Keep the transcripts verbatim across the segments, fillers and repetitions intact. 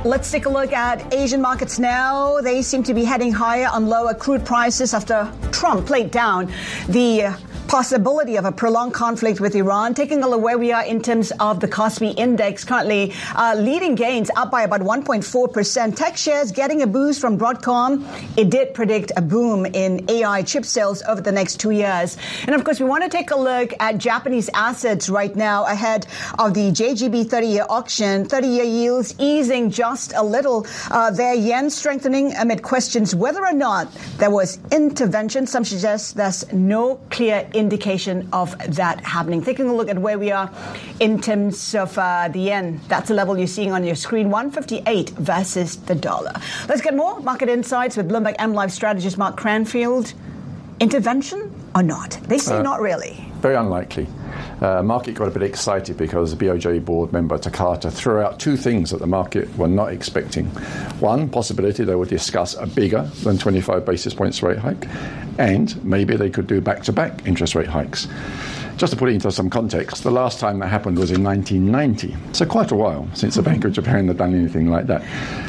Let's take a look at Asian markets now. They seem to be heading higher on lower crude prices after Trump played down the possibility of a prolonged conflict with Iran. Taking a look where we are in terms of the Kospi index, currently uh, leading gains up by about one point four percent. Tech shares getting a boost from Broadcom. It did predict a boom in A I chip sales over the next two years. And of course, we want to take a look at Japanese assets right now ahead of the J G B thirty-year auction. thirty-year yields easing just a little. Uh, their yen strengthening amid questions whether or not there was intervention. Some suggest there's no clear indication of that happening. Taking a look at where we are in terms of uh, the yen. That's the level you're seeing on your screen, one fifty-eight versus the dollar. Let's get more market insights with Bloomberg M Live strategist Mark Cranfield. Intervention or not? They say uh, not really. Very unlikely. Uh, market got a bit excited because the B O J board member Takata threw out two things that the market were not expecting. One, possibility they would discuss a bigger than twenty-five basis points rate hike, and maybe they could do back-to-back interest rate hikes. Just to put it into some context, the last time that happened was in nineteen ninety, so quite a while since the Bank of Japan had done anything like that.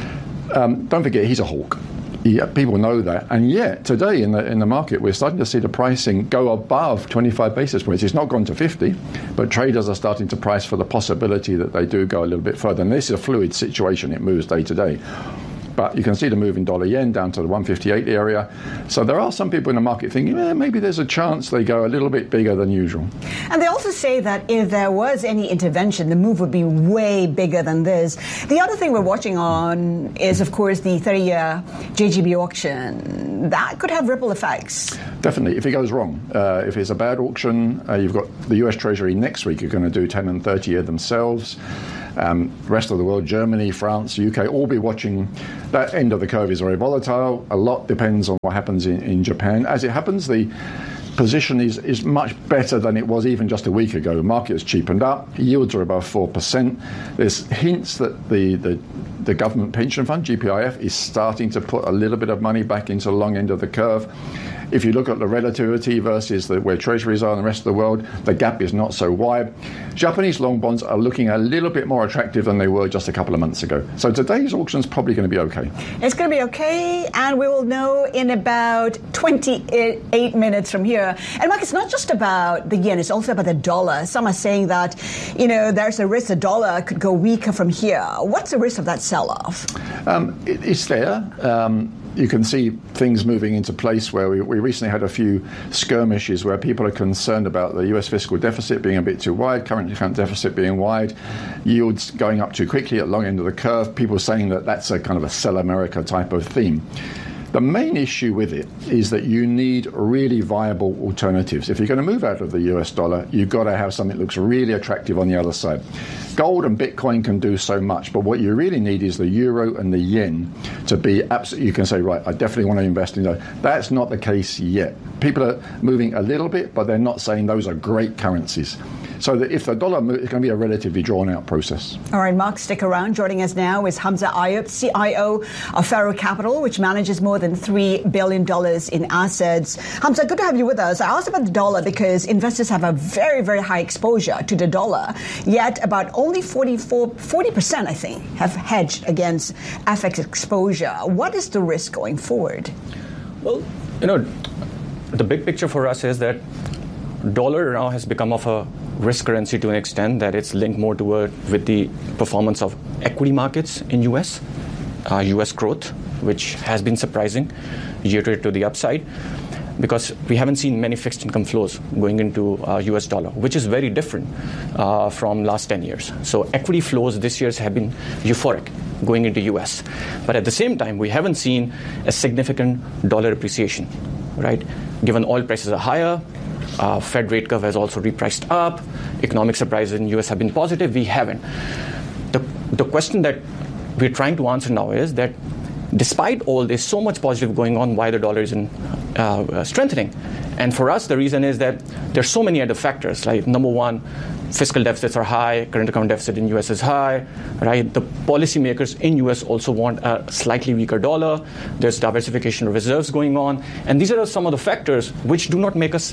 Um, don't forget, he's a hawk. Yeah, people know that, and yet today in the in the market we're starting to see the pricing go above twenty-five basis points. It's not gone to fifty, but traders are starting to price for the possibility that they do go a little bit further. And this is a fluid situation; it moves day to day. But you can see the move in dollar yen down to the one fifty-eight area. So there are some people in the market thinking, eh, maybe there's a chance they go a little bit bigger than usual. And they also say that if there was any intervention, the move would be way bigger than this. The other thing we're watching on is, of course, the thirty-year J G B auction. That could have ripple effects. Definitely, if it goes wrong. Uh, if it's a bad auction, uh, you've got the U S Treasury next week are going to do ten and thirty year themselves. Um, rest of the world, Germany, France, U K, all be watching. That end of the curve is very volatile. A lot depends on what happens in, in Japan. As it happens, the position is, is much better than it was even just a week ago. The market has cheapened up. Yields are above four percent. There's hints that the, the, the government pension fund, G P I F, is starting to put a little bit of money back into the long end of the curve. If you look at the relativity versus the, where treasuries are in the rest of the world, the gap is not so wide. Japanese long bonds are looking a little bit more attractive than they were just a couple of months ago. So today's auction is probably going to be okay. It's going to be okay, and we will know in about twenty-eight minutes from here. And Mark, it's not just about the yen, it's also about the dollar. Some are saying that, you know, there's a risk the dollar could go weaker from here. What's the risk of that sell-off? Um, it, it's there. Um, You can see things moving into place where we, we recently had a few skirmishes where people are concerned about the U S fiscal deficit being a bit too wide, current account deficit being wide, yields going up too quickly at long end of the curve, people saying that that's a kind of a sell America type of theme. The main issue with it is that you need really viable alternatives. If you're going to move out of the U S dollar, you've got to have something that looks really attractive on the other side. Gold and Bitcoin can do so much, but what you really need is the euro and the yen to be absolutely, you can say, right, I definitely want to invest in those. That's not the case yet. People are moving a little bit, but they're not saying those are great currencies. So that if the dollar moves, it's going to be a relatively drawn-out process. All right, Mark, stick around. Joining us now is Hamza Ayub, C I O of Faro Capital, which manages more than three billion dollars in assets. Hamza, good to have you with us. I asked about the dollar because investors have a very, very high exposure to the dollar, yet about only forty-four, forty percent, I think, have hedged against F X exposure. What is the risk going forward? Well, you know, the big picture for us is that dollar now has become of a risk currency to an extent that it's linked more to a, with the performance of equity markets in U S, uh, U S growth, which has been surprising year to year to the upside, because we haven't seen many fixed income flows going into uh, U S dollar, which is very different uh, from last ten years. So equity flows this year have been euphoric going into U S. But at the same time, we haven't seen a significant dollar appreciation, right? Given oil prices are higher, Uh, Fed rate curve has also repriced up. Economic surprises in U S have been positive. We haven't. The, the question that we're trying to answer now is that despite all this, so much positive going on, why the dollar isn't uh, strengthening. And for us, the reason is that there's so many other factors. Like number one, fiscal deficits are high, current account deficit in U S is high, right? The policymakers in U S also want a slightly weaker dollar. There's diversification of reserves going on. And these are some of the factors which do not make us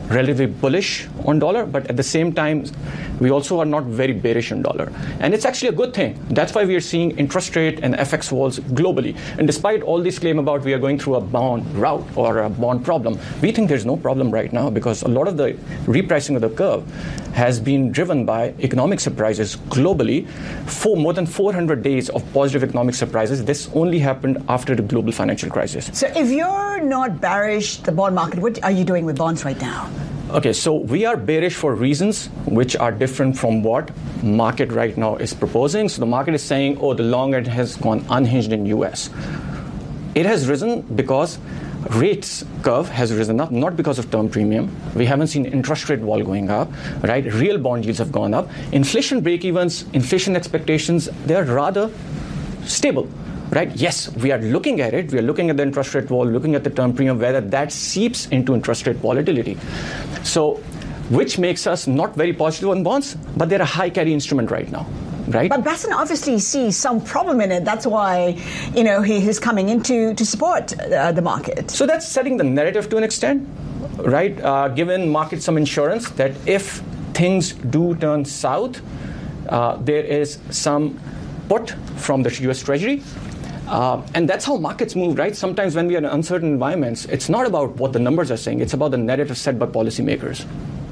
relatively bullish on dollar, but at the same time, we also are not very bearish on dollar. And it's actually a good thing. That's why we are seeing interest rate and F X walls globally. And despite all this claim about we are going through a bond route or a bond problem, we think there's no problem right now because a lot of the repricing of the curve has been driven by economic surprises globally. For more than four hundred days of positive economic surprises. This only happened after the global financial crisis. So if you're not bearish the bond market, what are you doing with bonds right now? Okay, so we are bearish for reasons which are different from what market right now is proposing. So the market is saying, oh, the long end has gone unhinged in U S. It has risen because rates curve has risen up, not because of term premium. We haven't seen interest rate wall going up, right? Real bond yields have gone up. Inflation break-evens, inflation expectations, they are rather stable. Right? Yes, we are looking at it. We are looking at the interest rate wall, looking at the term premium, whether that seeps into interest rate volatility. So, which makes us not very positive on bonds, but they're a high carry instrument right now. Right? But Basson obviously sees some problem in it. That's why, you know, he is coming in to, to support uh, the market. So that's setting the narrative to an extent, right? Uh, giving market some insurance that if things do turn south, uh, there is some put from the U S Treasury. Uh, and that's how markets move, right? Sometimes when we are in uncertain environments, it's not about what the numbers are saying. It's about the narrative set by policymakers.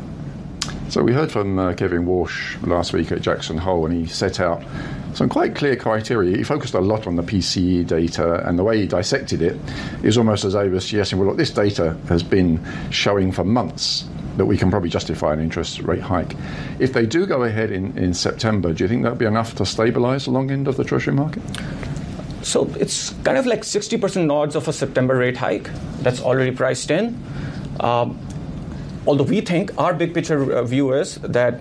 So we heard from uh, Kevin Walsh last week at Jackson Hole, and he set out some quite clear criteria. He focused a lot on the P C E data, and the way he dissected it is almost as though he was suggesting, well, look, this data has been showing for months that we can probably justify an interest rate hike. If they do go ahead in, in September, do you think that would be enough to stabilise the long end of the Treasury market? So it's kind of like sixty percent odds of a September rate hike that's already priced in. Um, although we think our big picture view is that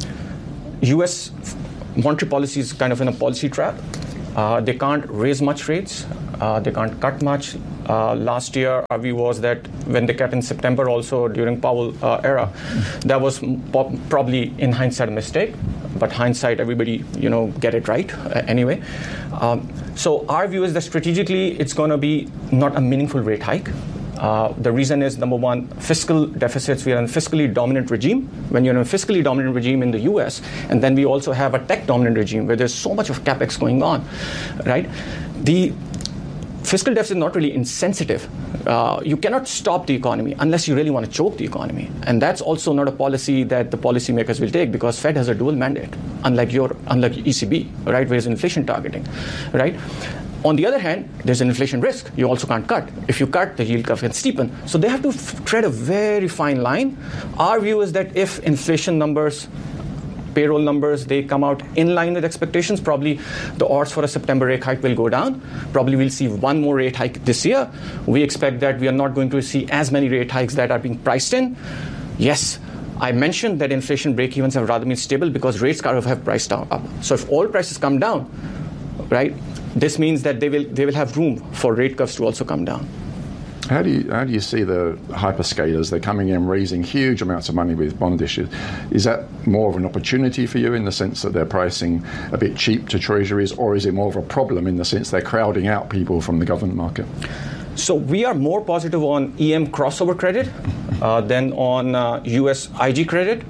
U S monetary policy is kind of in a policy trap. Uh, they can't raise much rates. Uh, they can't cut much. Uh, last year, our view was that when they cut in September also during Powell uh, era, that was po- probably in hindsight a mistake. But hindsight, everybody, you know, get it right uh, anyway. Um, so our view is that strategically, it's going to be not a meaningful rate hike. Uh, the reason is, number one, fiscal deficits. We are in a fiscally dominant regime. When you're in a fiscally dominant regime in the U S, and then we also have a tech-dominant regime where there's so much of capex going on, right? The fiscal deficit is not really insensitive. Uh, you cannot stop the economy unless you really want to choke the economy. And that's also not a policy that the policymakers will take because Fed has a dual mandate, unlike your, unlike E C B, right, where it's inflation targeting, right? On the other hand, there's an inflation risk. You also can't cut. If you cut, the yield curve can steepen. So they have to f- tread a very fine line. Our view is that if inflation numbers, payroll numbers, they come out in line with expectations, probably the odds for a September rate hike will go down. Probably we'll see one more rate hike this year. We expect that we are not going to see as many rate hikes that are being priced in. Yes, I mentioned that inflation break-evens have rather been stable because rates curve have priced down up. So if oil prices come down, right, this means that they will they will have room for rate curves to also come down. How do you how do you see the hyperscalers? They're coming in raising huge amounts of money with bond issues. Is that more of an opportunity for you in the sense that they're pricing a bit cheap to treasuries, or is it more of a problem in the sense they're crowding out people from the government market? So we are more positive on E M crossover credit uh, than on uh, U S I G credit.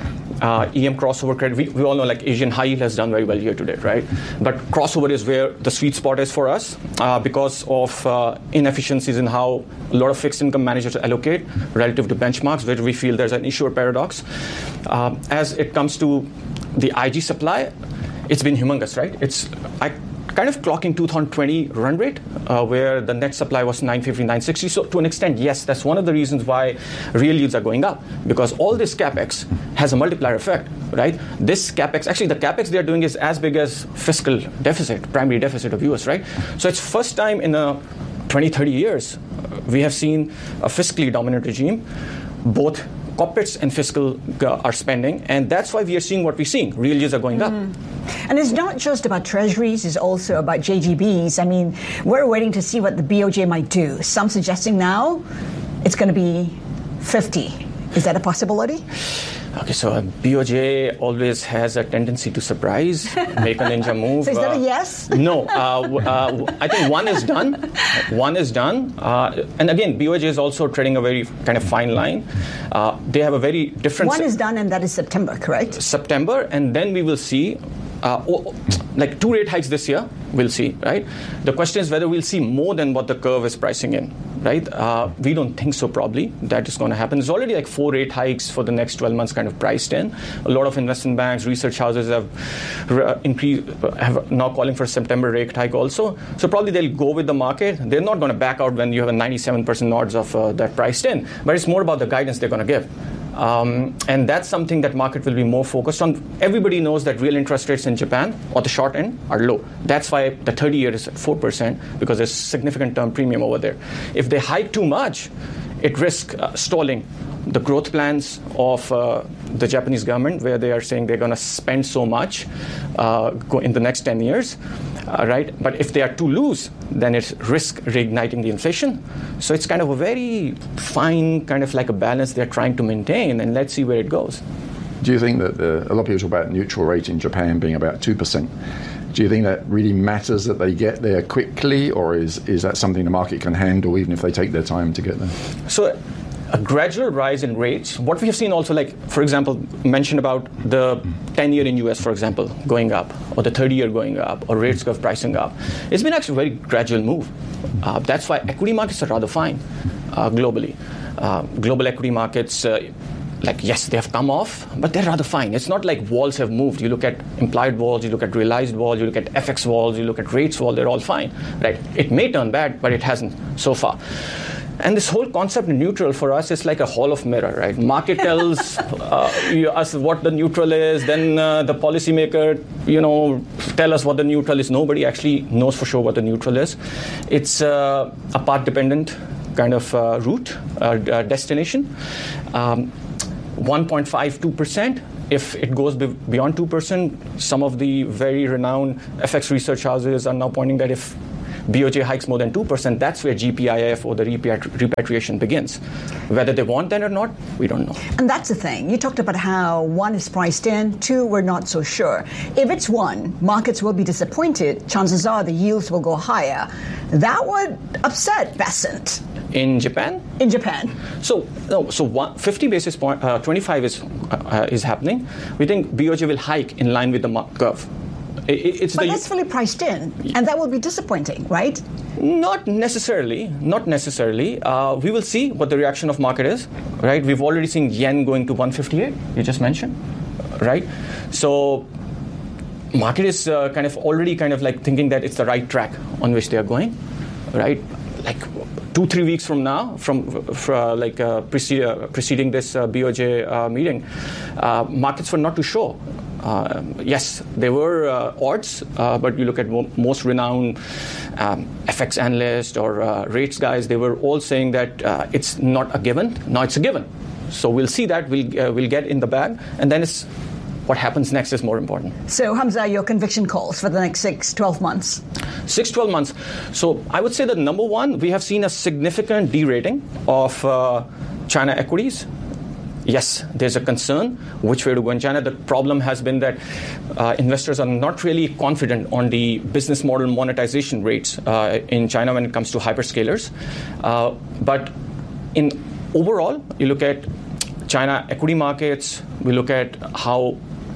Uh, E M crossover credit, we, we all know like Asian high yield has done very well year to date, right? But crossover is where the sweet spot is for us uh, because of uh, inefficiencies in how a lot of fixed income managers allocate relative to benchmarks, where we feel there's an issuer paradox. Uh, as it comes to the I G supply, it's been humongous, right? It's I kind of clocking two thousand twenty run rate, uh, where the net supply was nine fifty, nine sixty. So to an extent, yes, that's one of the reasons why real yields are going up, because all this capex has a multiplier effect, right? This capex, actually the capex they're doing is as big as fiscal deficit, primary deficit of U S, right? So it's first time in a twenty, thirty years, we have seen a fiscally dominant regime, both corporates and fiscal are spending, and that's why we are seeing what we're seeing. Real yields are going up. Mm. And it's not just about treasuries, it's also about J G Bs. I mean, we're waiting to see what the B O J might do. Some suggesting now it's going to be fifty. Is that a possibility? Okay, so uh, B O J always has a tendency to surprise, make a ninja move. So is that uh, a yes? No, uh, uh, I think one is done. One is done. Uh, and again, B O J is also treading a very kind of fine line. Uh, they have a very different... One is done, and that is September, correct? September, and then we will see Uh, oh, like two rate hikes this year, we'll see, right? The question is whether we'll see more than what the curve is pricing in, right? Uh, we don't think so, probably. That is going to happen. There's already like four rate hikes for the next twelve months kind of priced in. A lot of investment banks, research houses have uh, increased, have now calling for a September rate hike also. So probably they'll go with the market. They're not going to back out when you have a ninety-seven percent odds of uh, that priced in, but it's more about the guidance they're going to give. Um, and that's something that market will be more focused on. Everybody knows that real interest rates in Japan, or the short end, are low. That's why the thirty year is at four percent, because there's significant term premium over there. If they hike too much, it risks uh, stalling the growth plans of uh, the Japanese government, where they are saying they're going to spend so much uh, go in the next ten years. Uh, right? But if they are too loose, then it's risk reigniting the inflation. So it's kind of a very fine, kind of like a balance they're trying to maintain, and let's see where it goes. Do you think that the, a lot of people talk about neutral rate in Japan being about two percent? Do you think that really matters that they get there quickly, or is, is that something the market can handle even if they take their time to get there? So a gradual rise in rates. What we have seen also, like, for example, mentioned about the ten year in U S, for example, going up, or the thirty year going up, or rates curve pricing up. It's been actually a very gradual move. Uh, that's why equity markets are rather fine uh, globally. Uh, global equity markets, uh, like, yes, they have come off, but they're rather fine. It's not like walls have moved. You look at implied walls, you look at realized walls, you look at F X walls, you look at rates wall, they're all fine, right? It may turn bad, but it hasn't so far. And this whole concept of neutral for us is like a hall of mirror, right? Market tells uh, you, us what the neutral is, then uh, the policymaker, you know, tell us what the neutral is. Nobody actually knows for sure what the neutral is. It's uh, a path-dependent kind of uh, route, uh, uh, destination. Um, one point five two percent. If it goes be- beyond two percent, some of the very renowned F X research houses are now pointing that if B O J hikes more than two percent, that's where G P I F or the repatri- repatriation begins. Whether they want that or not, we don't know. And that's the thing. You talked about how one is priced in, two, we're not so sure. If it's one, markets will be disappointed. Chances are the yields will go higher. That would upset Besant. In Japan? In Japan. So, no, so one, fifty basis point, uh, twenty-five is uh, is happening. We think B O J will hike in line with the mar- curve. It's but the, that's fully priced in, and that will be disappointing, right? Not necessarily. Not necessarily. Uh, we will see what the reaction of market is, right? We've already seen yen going to one fifty-eight, you just mentioned, right? So market is uh, kind of already kind of like thinking that it's the right track on which they are going, right? Like two, three weeks from now, from for, uh, like uh, precede, uh, preceding this uh, B O J uh, meeting, uh, markets were not too sure. Uh, yes, there were uh, odds, uh, but you look at mo- most renowned um, F X analysts or uh, rates guys, they were all saying that uh, it's not a given. Now it's a given. So we'll see that. We'll, uh, we'll get in the bag. And then it's what happens next is more important. So, Hamza, your conviction calls for the next six, twelve months? Six, twelve months. So I would say that number one, we have seen a significant derating of uh, China equities. Yes, there's a concern which way to go in China. The problem has been that uh, investors are not really confident on the business model monetization rates uh, in China when it comes to hyperscalers. Uh, but in overall, you look at China equity markets, we look at how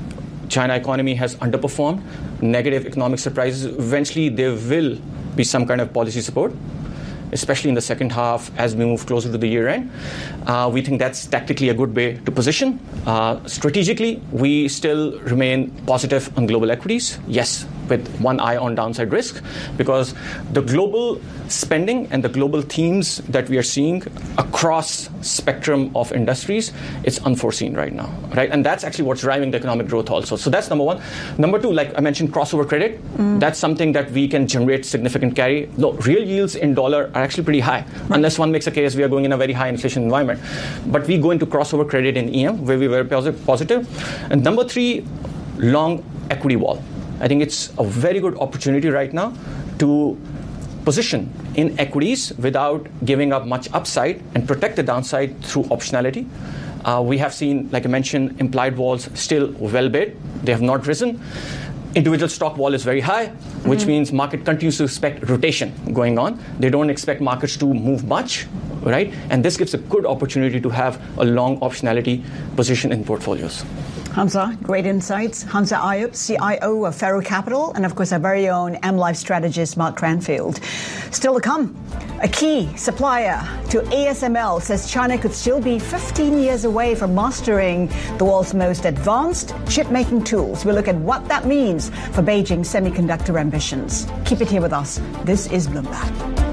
China economy has underperformed, negative economic surprises. Eventually, there will be some kind of policy support, especially in the second half as we move closer to the year end. Uh, we think that's tactically a good way to position. Uh, strategically, we still remain positive on global equities. Yes, with one eye on downside risk, because the global spending and the global themes that we are seeing across spectrum of industries, it's unforeseen right now, right? And that's actually what's driving the economic growth also. So that's number one. Number two, like I mentioned, crossover credit. Mm. That's something that we can generate significant carry. No, real yields in dollar are actually pretty high, right, unless one makes a case we are going in a very high inflation environment. But we go into crossover credit in E M, where we were positive. And number three, long equity wall. I think it's a very good opportunity right now to position in equities without giving up much upside and protect the downside through optionality. Uh, we have seen, like I mentioned, implied vols still well bid. They have not risen. Individual stock vol is very high, which mm-hmm. means market continues to expect rotation going on. They don't expect markets to move much, right? And this gives a good opportunity to have a long optionality position in portfolios. Hamza, great insights. Hamza Ayub, C I O of Faro Capital, and of course our very own M Life strategist, Mark Cranfield. Still to come, a key supplier to A S M L says China could still be fifteen years away from mastering the world's most advanced chip-making tools. We'll look at what that means for Beijing's semiconductor ambitions. Keep it here with us. This is Bloomberg.